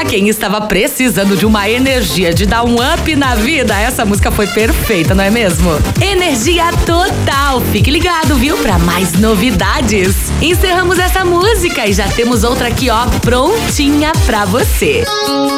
Pra quem estava precisando de uma energia, de dar um up na vida, essa música foi perfeita, não é mesmo? Energia total. Fique ligado, viu? Pra mais novidades. Encerramos essa música e já temos outra aqui, ó, prontinha pra você.